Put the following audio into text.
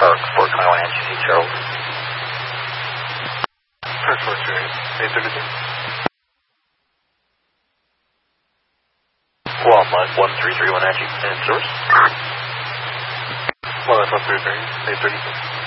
Park, 421 NGC, Charles. First Force Area, 832. Wildlife 1331 NG, and source. Wildlife 133, 832.